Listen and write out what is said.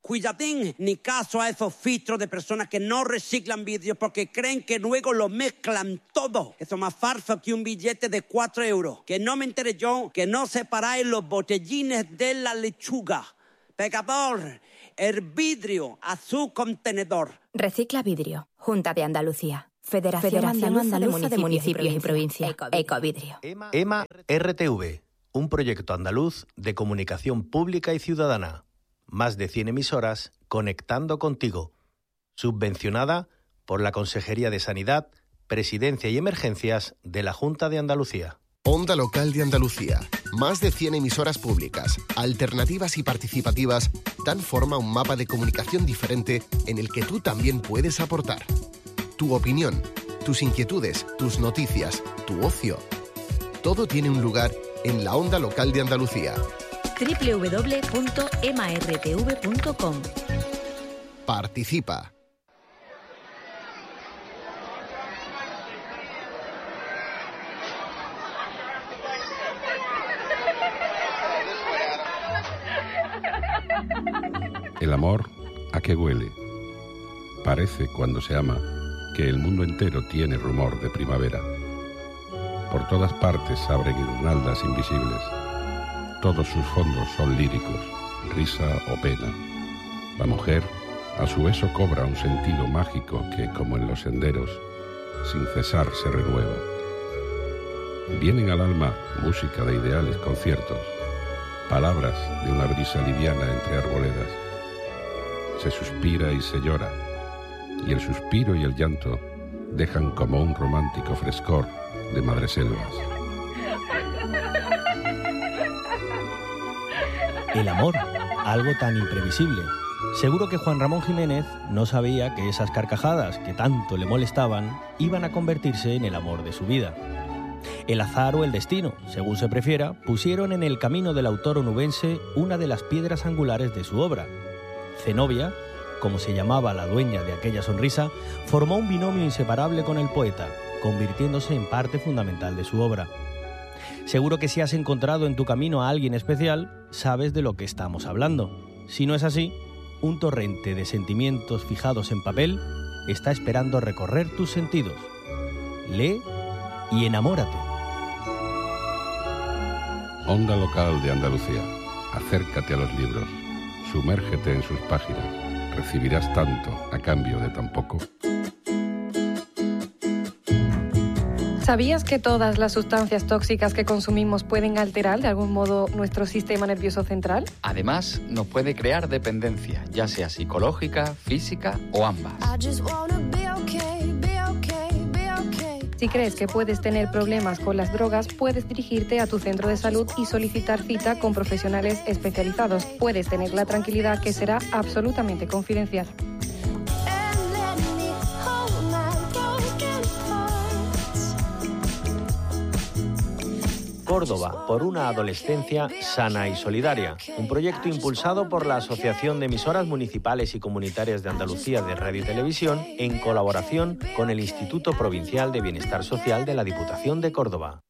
Cuidadín, ni caso a esos filtros de personas que no reciclan vídeos porque creen que luego lo mezclan todo. Eso es más falso que un billete de 4 euros. Que no me enteré yo que no separáis los botellines de la lechuga. Pecador, el vidrio a su contenedor. Recicla vidrio. Junta de Andalucía. Federación Andaluza de Municipios y Provincias. Ecovidrio. EMA RTV, un proyecto andaluz de comunicación pública y ciudadana. Más de 100 emisoras conectando contigo. Subvencionada por la Consejería de Sanidad, Presidencia y Emergencias de la Junta de Andalucía. Onda Local de Andalucía. Más de 100 emisoras públicas, alternativas y participativas dan forma a un mapa de comunicación diferente en el que tú también puedes aportar. Tu opinión, tus inquietudes, tus noticias, tu ocio. Todo tiene un lugar en la Onda Local de Andalucía. www.emartv.com. Participa. El amor, ¿a qué huele? Parece, cuando se ama, que el mundo entero tiene rumor de primavera. Por todas partes abren guirnaldas invisibles. Todos sus fondos son líricos, risa o pena. La mujer, a su beso, cobra un sentido mágico que, como en los senderos, sin cesar se renueva. Vienen al alma música de ideales conciertos, palabras de una brisa liviana entre arboledas. Se suspira y se llora, y el suspiro y el llanto dejan como un romántico frescor de madreselvas. El amor, algo tan imprevisible. Seguro que Juan Ramón Jiménez no sabía que esas carcajadas que tanto le molestaban iban a convertirse en el amor de su vida. El azar o el destino, según se prefiera, pusieron en el camino del autor onubense una de las piedras angulares de su obra. Zenobia, como se llamaba la dueña de aquella sonrisa, formó un binomio inseparable con el poeta, convirtiéndose en parte fundamental de su obra. Seguro que si has encontrado en tu camino a alguien especial, sabes de lo que estamos hablando. Si no es así, un torrente de sentimientos fijados en papel está esperando recorrer tus sentidos. Lee y enamórate. Onda Local de Andalucía. Acércate a los libros. Sumérgete en sus páginas. Recibirás tanto a cambio de tan poco. ¿Sabías que todas las sustancias tóxicas que consumimos pueden alterar de algún modo nuestro sistema nervioso central? Además, nos puede crear dependencia, ya sea psicológica, física o ambas. Si crees que puedes tener problemas con las drogas, puedes dirigirte a tu centro de salud y solicitar cita con profesionales especializados. Puedes tener la tranquilidad que será absolutamente confidencial. Córdoba, por una adolescencia sana y solidaria. Un proyecto impulsado por la Asociación de Emisoras Municipales y Comunitarias de Andalucía de Radio y Televisión en colaboración con el Instituto Provincial de Bienestar Social de la Diputación de Córdoba.